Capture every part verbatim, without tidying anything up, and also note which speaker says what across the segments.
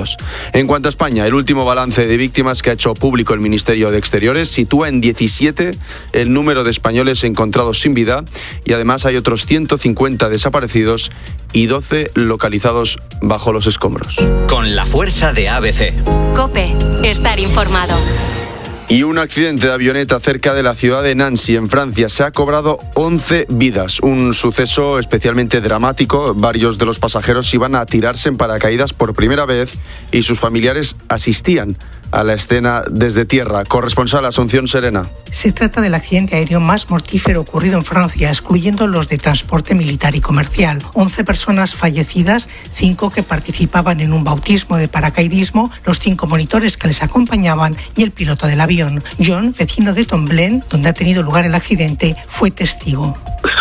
Speaker 1: fallecidos. En cuanto a España, el último balance de víctimas que ha hecho público el Ministerio de Exteriores sitúa en diecisiete el número de españoles encontrados sin vida y además hay otros ciento cincuenta desaparecidos y doce localizados bajo los escombros.
Speaker 2: Con la fuerza de A B C.
Speaker 3: COPE, estar informado.
Speaker 1: Y un accidente de avioneta cerca de la ciudad de Nancy, en Francia, se ha cobrado once vidas. Un suceso especialmente dramático. Varios de los pasajeros iban a tirarse en paracaídas por primera vez y sus familiares asistían a la escena desde tierra. Corresponsal Asunción Serena.
Speaker 4: Se trata del accidente aéreo más mortífero ocurrido en Francia, excluyendo los de transporte militar y comercial. once personas fallecidas, cinco que participaban en un bautismo de paracaidismo, los cinco monitores que les acompañaban y el piloto del avión. John, vecino de Tomblaine, donde ha tenido lugar el accidente, fue testigo.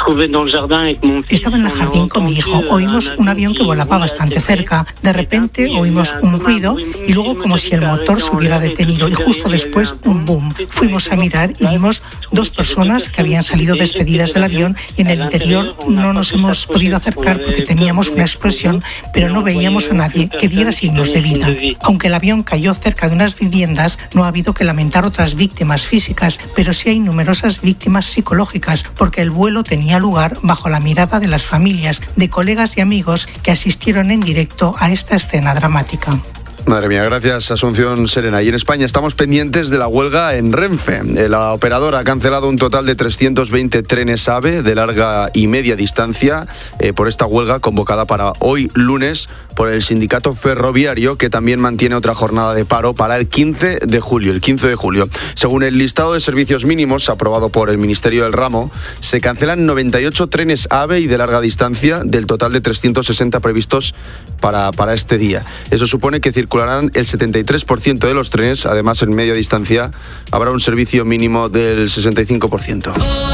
Speaker 4: Estaba en el jardín con mi hijo. Oímos un avión que volaba bastante cerca. De repente oímos un ruido y luego como si el motor se hubiera detenido y justo después un boom. Fuimos a mirar y vimos dos personas que habían salido despedidas del avión y en el interior no nos hemos podido acercar porque temíamos una explosión, pero no veíamos a nadie que diera signos de vida. Aunque el avión cayó cerca de unas viviendas, no ha habido que lamentar otras víctimas físicas, pero sí hay numerosas víctimas psicológicas porque el vuelo tenía lugar bajo la mirada de las familias, de colegas y amigos que asistieron en directo a esta escena dramática.
Speaker 1: Madre mía, gracias Asunción Serena. Y en España estamos pendientes de la huelga en Renfe. La operadora ha cancelado un total de trescientos veinte trenes AVE de larga y media distancia eh, por esta huelga convocada para hoy lunes por el sindicato ferroviario, que también mantiene otra jornada de paro para el quince de julio. El quince de julio. Según el listado de servicios mínimos aprobado por el Ministerio del Ramo, se cancelan noventa y ocho trenes AVE y de larga distancia del total de trescientos sesenta previstos para, para este día. Eso supone que circularán el setenta y tres por ciento de los trenes. Además, en media distancia habrá un servicio mínimo del sesenta y cinco por ciento.